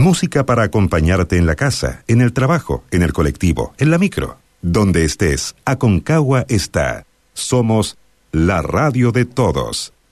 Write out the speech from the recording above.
Música para acompañarte en la casa, en el trabajo, en el colectivo, en la micro. Donde estés, Aconcagua está. Somos la radio de todos.